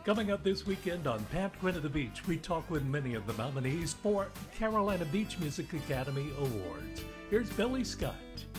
Coming up this weekend on Pat Quinn of the Beach, we talk with many of the nominees for Carolina Beach Music Academy Awards. Here's Billy Scott.